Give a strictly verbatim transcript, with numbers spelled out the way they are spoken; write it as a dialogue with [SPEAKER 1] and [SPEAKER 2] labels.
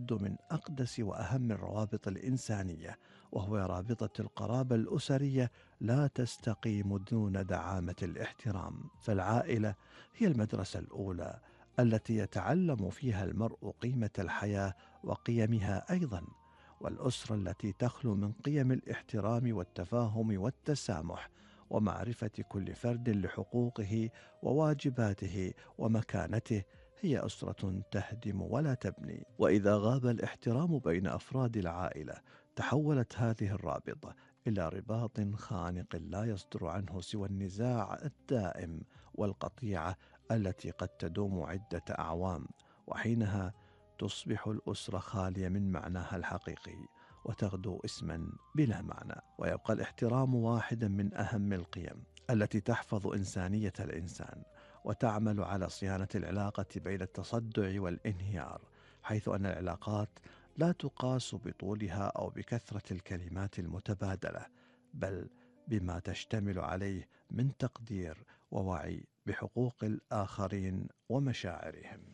[SPEAKER 1] يعد من أقدس وأهم الروابط الإنسانية، وهو رابطة القرابة الأسرية لا تستقيم دون دعامة الاحترام. فالعائلة هي المدرسة الأولى التي يتعلم فيها المرء قيمة الحياة وقيمها أيضا، والأسرة التي تخلو من قيم الاحترام والتفاهم والتسامح ومعرفة كل فرد لحقوقه وواجباته ومكانته هي أسرة تهدم ولا تبني. وإذا غاب الاحترام بين أفراد العائلة تحولت هذه الرابطة إلى رباط خانق لا يصدر عنه سوى النزاع الدائم والقطيعة التي قد تدوم عدة أعوام، وحينها تصبح الأسرة خالية من معناها الحقيقي وتغدو اسما بلا معنى. ويبقى الاحترام واحدا من أهم القيم التي تحفظ إنسانية الإنسان وتعمل على صيانة العلاقة بين التصدع والانهيار، حيث أن العلاقات لا تقاس بطولها أو بكثرة الكلمات المتبادلة، بل بما تشتمل عليه من تقدير ووعي بحقوق الآخرين ومشاعرهم.